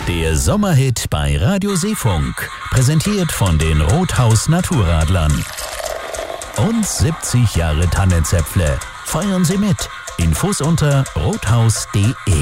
Der Sommerhit bei Radio Seefunk. Präsentiert von den Rothaus Naturradlern. Und 70 Jahre Tannenzäpfle. Feiern Sie mit. Infos unter rothaus.de.